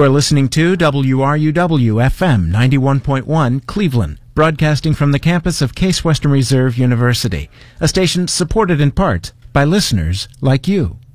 You are listening to WRUW-FM 91.1 Cleveland, broadcasting from the campus of Case Western Reserve University, a station supported in part by listeners like you.